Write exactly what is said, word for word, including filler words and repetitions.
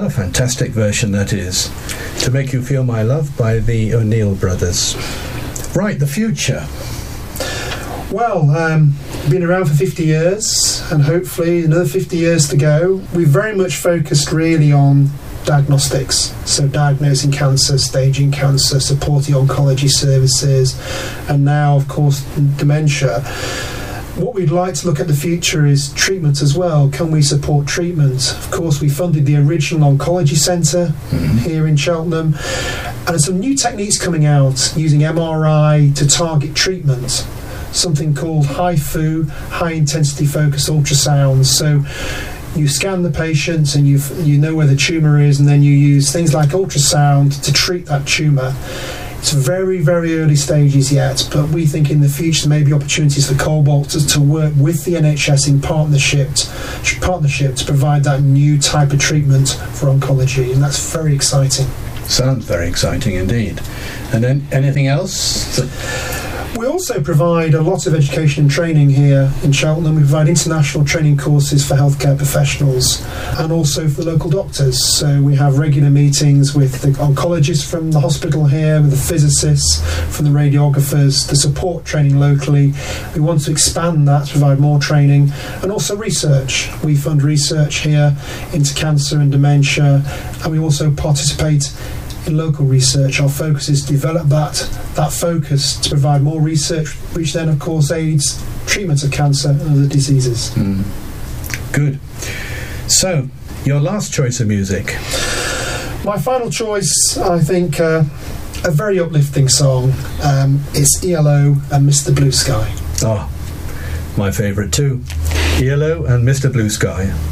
What a fantastic version that is. To Make You Feel My Love by the O'Neill Brothers. Right, the future. Well, um, been around for fifty years, and hopefully another fifty years to go. We've very much focused really on diagnostics, so diagnosing cancer, staging cancer, supporting oncology services, and now, of course, dementia. What we'd like to look at the future is treatment as well. Can we support treatment? Of course, we funded the original oncology centre mm-hmm. here in Cheltenham, and there's some new techniques coming out using M R I to target treatment. Something called H I F U, high intensity focus ultrasound. So you scan the patient and you you know where the tumour is, and then you use things like ultrasound to treat that tumour. It's very, very early stages yet, but we think in the future there may be opportunities for Cobalt to, to work with the N H S in partnership, partnership to provide that new type of treatment for oncology, and that's very exciting. Sounds very exciting indeed. And then anything else? We also provide a lot of education and training here in Cheltenham. We provide international training courses for healthcare professionals and also for local doctors. So we have regular meetings with the oncologists from the hospital here, with the physicists, from the radiographers, the support training locally. We want to expand that to provide more training and also research. We fund research here into cancer and dementia, and we also participate in local research. Our focus is to develop that that focus to provide more research, which then of course aids treatment of cancer and other diseases. Mm. Good. So, your last choice of music? My final choice, I think, uh, a very uplifting song. Um, it's E L O and Mister Blue Sky. Oh, my favourite too. E L O and Mister Blue Sky.